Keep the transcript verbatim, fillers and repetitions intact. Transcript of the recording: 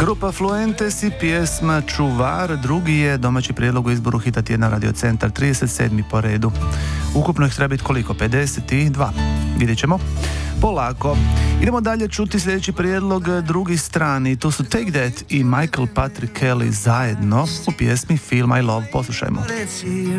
Grupa Fluentes i pjesma Čuvar, drugi je domaći prijedlog u izboru hita tjedna Radio Centar, trideset sedmi po redu. Ukupno ih treba biti koliko? pedeset dva. Vidjet ćemo. Polako. Idemo dalje čuti sljedeći prijedlog drugi strani. To su Take That i Michael Patrick Kelly zajedno u pjesmi Feel My Love. Poslušajmo.